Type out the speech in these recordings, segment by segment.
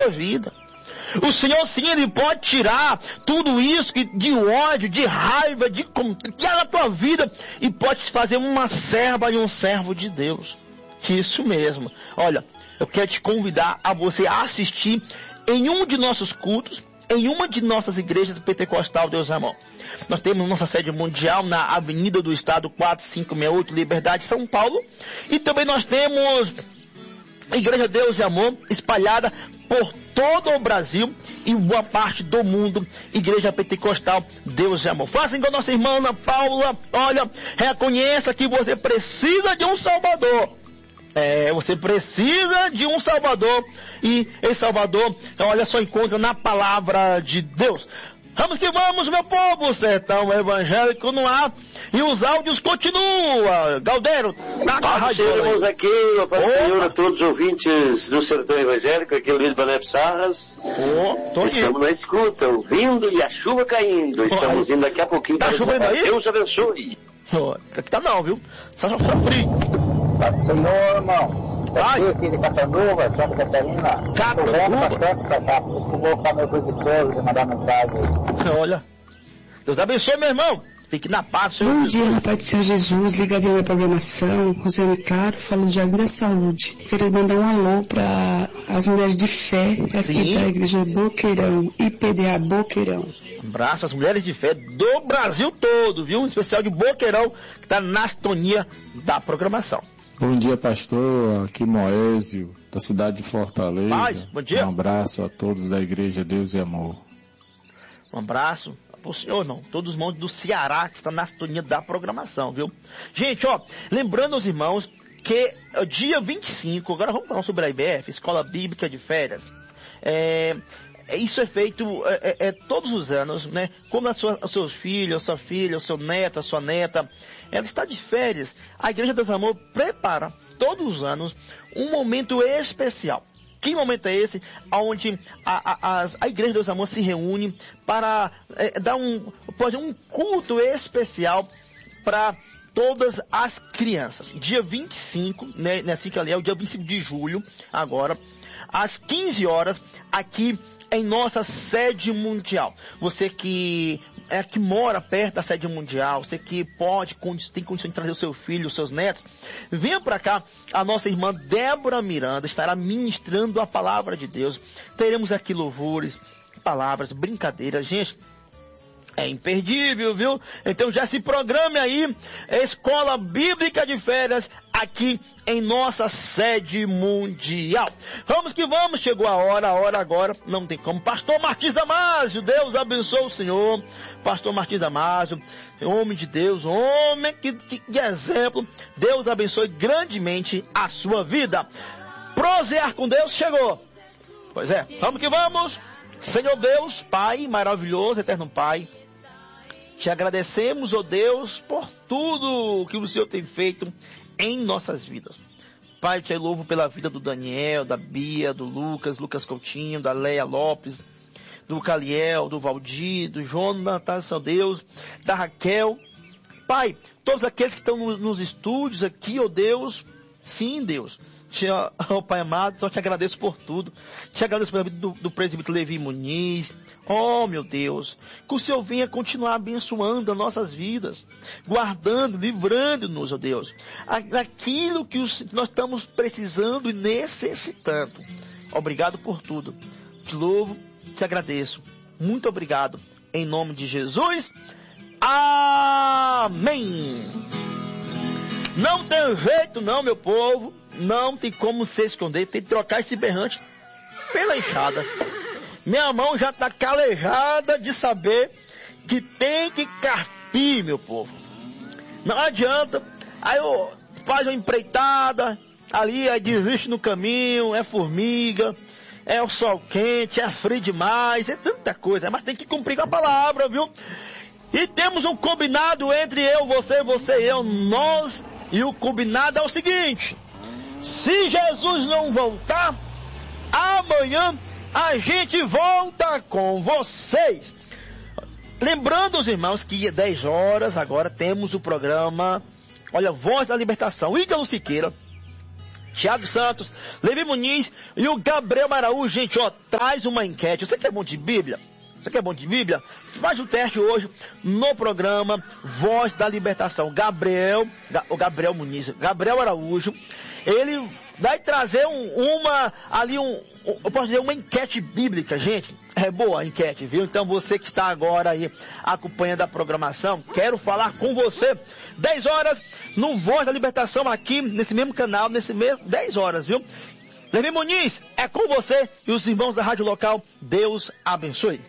vida. O Senhor, sim, Ele pode tirar tudo isso de ódio, de raiva, de da tua vida e pode te fazer uma serva e um servo de Deus. Isso mesmo. Olha, eu quero te convidar a você assistir em um de nossos cultos, em uma de nossas igrejas pentecostal, Deus Amor. Nós temos nossa sede mundial na Avenida do Estado 4568, Liberdade, São Paulo. E também nós temos a Igreja Deus e Amor espalhada por todo o Brasil e boa parte do mundo. Igreja Pentecostal Deus e Amor. Faça igual nossa irmã Ana Paula. Olha, reconheça que você precisa de um Salvador. Você precisa de um Salvador. E esse Salvador, olha, só encontra na palavra de Deus. Vamos que vamos, meu povo, sertão evangélico no ar. E os áudios continuam. Galdero, tá com a rádio. Irmãos aqui, a paz do Senhor a todos os ouvintes do sertão evangélico. Aqui é o Luiz Banep Sarras. Estamos na escuta, ouvindo e a chuva caindo. Estamos indo daqui a pouquinho tá para chovendo aí? Deus abençoe. Aqui tá não, viu? Só frio. Paz do Senhor, irmão. Aqui de Catanduva, Santa Catarina. Desculpa, vou ficar meio preguiçoso de mandar mensagem. Olha, Deus abençoe, meu irmão. Fique na paz, Senhor. Bom dia, na paz do Senhor Jesus, ligadinho na programação, Rosane Claro, falando de Jardim da Saúde. Queria mandar um alô para as mulheres de fé aqui da Igreja Boqueirão, IPDA Boqueirão. Um abraço às mulheres de fé do Brasil todo, viu? Um especial de Boqueirão, que está na sintonia da programação. Bom dia, pastor. Aqui Moésio, da cidade de Fortaleza. Paz, bom dia. Um abraço a todos da Igreja Deus e Amor. Um abraço pro senhor, irmão. Todos os irmãos do Ceará que estão na sintonia da programação, viu? Gente, ó, lembrando aos irmãos que dia 25, agora vamos falar sobre a IBF, Escola Bíblica de Férias. Isso é feito todos os anos, né? Como os seus filhos, a sua filha, o seu neto, a sua neta, ela está de férias. A Igreja Deus Amor prepara todos os anos um momento especial. Que momento é esse? Onde a Igreja Deus Amor se reúne para dar um culto especial para todas as crianças. Dia 25, né? Assim que ali é o dia 25 de julho, agora, às 15 horas, aqui em nossa sede mundial. Você que mora perto da sede mundial, você que tem condição de trazer o seu filho, os seus netos, venha para cá. A nossa irmã Débora Miranda estará ministrando a palavra de Deus. Teremos aqui louvores, palavras, brincadeiras, gente. É imperdível, viu? Então já se programe aí, Escola Bíblica de Férias, aqui em nossa sede mundial. Vamos que vamos, chegou a hora agora, não tem como. Pastor Martins Damasio, Deus abençoe o senhor. Pastor Martins Damasio, homem de Deus, homem que exemplo. Deus abençoe grandemente a sua vida. Prosear com Deus chegou. Pois é, vamos que vamos. Senhor Deus, Pai maravilhoso, eterno Pai, te agradecemos, ó Deus, por tudo que o Senhor tem feito em nossas vidas. Pai, te louvo pela vida do Daniel, da Bia, do Lucas Coutinho, da Leia Lopes, do Caliel, do Valdir, do Jonatas, ó Deus, da Raquel. Pai, todos aqueles que estão nos estúdios aqui, ó Deus, sim, Deus. Oh, Pai amado, só te agradeço por tudo. Te agradeço pela vida do presbítero Levi Muniz. Oh, meu Deus, que o Senhor venha continuar abençoando as nossas vidas, guardando, livrando-nos, ó Deus, daquilo que nós estamos precisando e necessitando. Obrigado por tudo. Te louvo, te agradeço. Muito obrigado. Em nome de Jesus. Amém. Não tem jeito não, meu povo. Não tem como se esconder. Tem que trocar esse berrante pela enxada. Minha mão já está calejada de saber que tem que carpir, meu povo. Não adianta. Aí faz uma empreitada ali, aí desiste no caminho, é formiga, é o sol quente, é frio demais, é tanta coisa. Mas tem que cumprir com a palavra, viu? E temos um combinado entre você e eu, nós. E o combinado é o seguinte: se Jesus não voltar, amanhã a gente volta com vocês. Lembrando os irmãos que às 10 horas agora temos o programa, olha, Voz da Libertação. Ícaro Siqueira Thiago Santos, Levi Muniz e o Gabriel Araújo. Gente, ó, traz uma enquete. Você que é bom de Bíblia? Você que é bom de Bíblia? Faz o teste hoje no programa Voz da Libertação. O Gabriel Muniz, Gabriel Araújo, ele vai trazer eu posso dizer, uma enquete bíblica, gente. É boa a enquete, viu? Então você que está agora aí acompanhando a programação, quero falar com você. 10 horas no Voz da Libertação aqui nesse mesmo canal, 10 horas, viu? Levi Muniz, é com você e os irmãos da Rádio Local. Deus abençoe.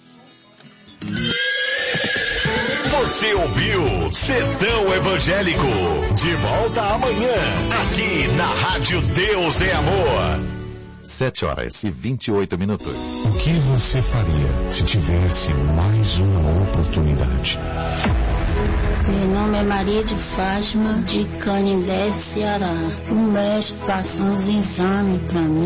Você ouviu Sertão Evangélico. De volta amanhã, aqui na Rádio Deus é Amor. 7h28. O que você faria se tivesse mais uma oportunidade? Meu nome é Maria de Fátima, de Canindé, Ceará. O médico passou uns exames para mim.